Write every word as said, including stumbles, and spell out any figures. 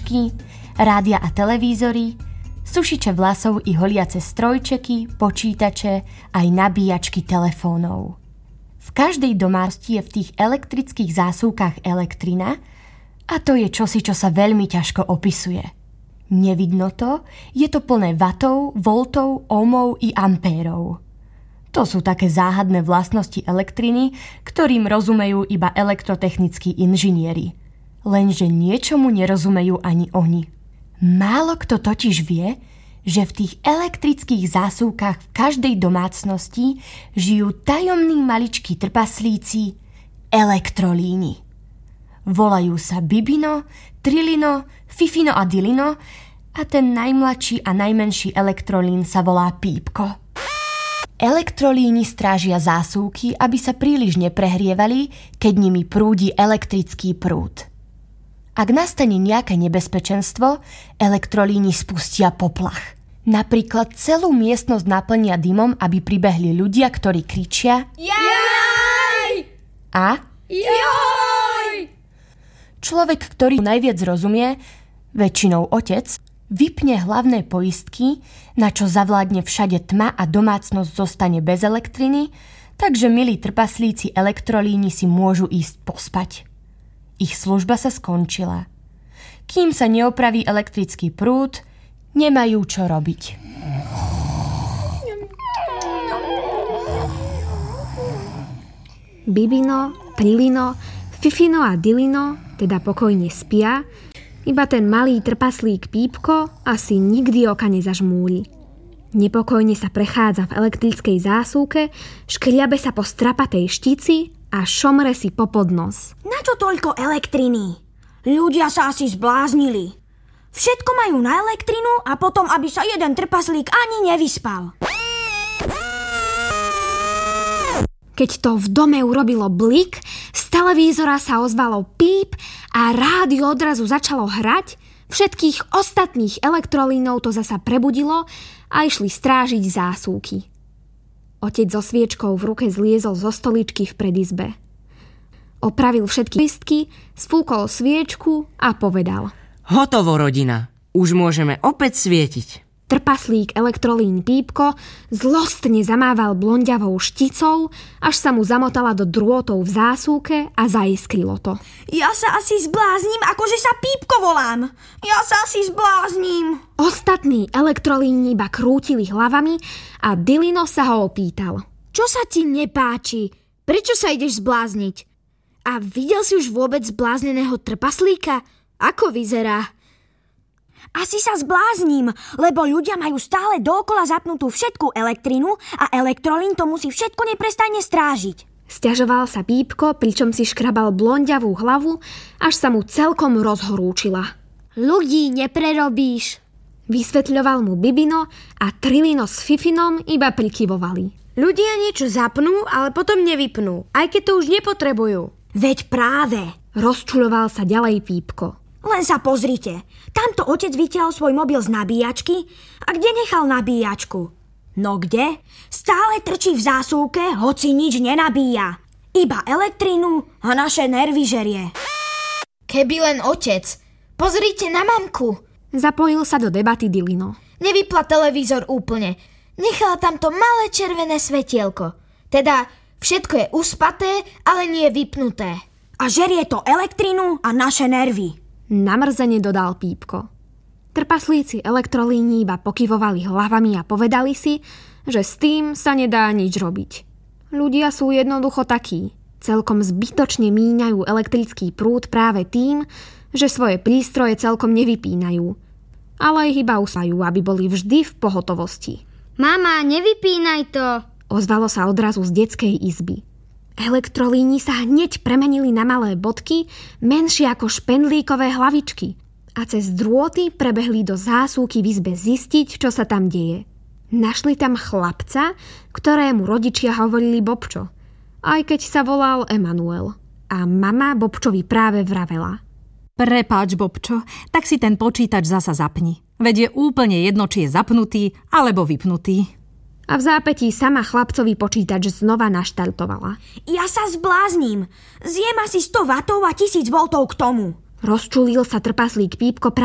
nabíjačky, rádia a televízory, sušiče vlasov i holiace strojčeky, počítače, aj nabíjačky telefónov. V každej domácnosti je v tých elektrických zásuvkách elektrina a to je čosi, čo sa veľmi ťažko opisuje. Nevidno to, je to plné vatov, voltov, ohmov i ampérov. To sú také záhadné vlastnosti elektriny, ktorým rozumejú iba elektrotechnickí inžinieri. Lenže niečomu nerozumejú ani oni. Málo kto totiž vie, že v tých elektrických zásuvkách v každej domácnosti žijú tajomní maličkí trpaslíci elektrolíny. Volajú sa Bibino, Trilino, Fifino a Dilino a ten najmladší a najmenší elektrolín sa volá Pípko. Elektrolíny strážia zásuvky, aby sa príliš neprehrievali, keď nimi prúdi elektrický prúd. Ak nastane nejaké nebezpečenstvo, elektrolíny spustia poplach. Napríklad celú miestnosť naplnia dymom, aby pribehli ľudia, ktorí kričia Jaj! A Joj! Človek, ktorý najviac rozumie, väčšinou otec, vypne hlavné poistky, na čo zavládne všade tma a domácnosť zostane bez elektriny, takže milí trpaslíci elektrolíni si môžu ísť pospať. Ich služba sa skončila. Kým sa neopraví elektrický prúd, nemajú čo robiť. Bibino, Trilino, Fifino a Dilino teda pokojne spia, iba ten malý trpaslík Pípko asi nikdy oka nezažmúri. Nepokojne sa prechádza v elektrickej zásuvke, škriabe sa po strapatej štici a šomre si po podnos. Na čo toľko elektriny? Ľudia sa asi zbláznili. Všetko majú na elektrinu a potom, aby sa jeden trpaslík ani nevyspal. Keď to v dome urobilo blik, z televízora sa ozvalo píp a rádio odrazu začalo hrať, všetkých ostatných elektrolínov to zasa prebudilo a išli strážiť zásuvky. Otec so sviečkou v ruke zliezol zo stoličky v predizbe. Opravil všetky listky, sfúkol sviečku a povedal: Hotovo, rodina. Už môžeme opäť svietiť. Trpaslík elektrolín Pípko zlostne zamával blonďavou šticou, až sa mu zamotala do drôtov v zásuvke a zaiskrilo to. Ja sa asi zblázním, akože sa Pípko volám. Ja sa asi zblázním. Ostatní elektrolíni iba krútili hlavami a Dilino sa ho opýtal. Čo sa ti nepáči? Prečo sa ideš zblázniť? A videl si už vôbec zblázneného trpaslíka? Ako vyzerá? Asi sa zblázním, lebo ľudia majú stále dookola zapnutú všetku elektrinu a elektrolín to musí všetko neprestajne strážiť. Sťažoval sa Pípko, pričom si škrabal blonďavú hlavu, až sa mu celkom rozhorúčila. Ľudí neprerobíš, vysvetľoval mu Bibino a Trilino s Fifinom iba prikyvovali. Ľudia niečo zapnú, ale potom nevypnú, aj keď to už nepotrebujú. Veď práve, rozčuľoval sa ďalej Pípko. Len sa pozrite, tamto otec vytiahol svoj mobil z nabíjačky a kde nechal nabíjačku? No kde? Stále trčí v zásuvke, hoci nič nenabíja. Iba elektrínu a naše nervy žerie. Keby len otec. Pozrite na mamku. Zapojil sa do debaty Dilino. Nevypla televízor úplne. Nechala tam to malé červené svetielko. Teda všetko je uspaté, ale nie vypnuté. A žerie to elektrínu a naše nervy. Namrzene dodal Pípko. Trpaslíci elektrolíni iba pokyvovali hlavami a povedali si, že s tým sa nedá nič robiť. Ľudia sú jednoducho takí. Celkom zbytočne míňajú elektrický prúd práve tým, že svoje prístroje celkom nevypínajú. Ale ich iba usajú, aby boli vždy v pohotovosti. Mama, nevypínaj to! Ozvalo sa odrazu z detskej izby. Elektrolíni sa hneď premenili na malé bodky, menšie ako špendlíkové hlavičky a cez drôty prebehli do zásuvky v izbe zistiť, čo sa tam deje. Našli tam chlapca, ktorému rodičia hovorili Bobčo, aj keď sa volal Emanuel. A mama Bobčovi práve vravela. Prepáč, Bobčo, tak si ten počítač zasa zapni. Veď je úplne jedno, či je zapnutý alebo vypnutý. A v zápätí sama chlapcovi počítač znova naštartovala. Ja sa zblázním. Zjem asi sto vatov a tisíc voltov k tomu. Rozčulil sa trpaslík Pípko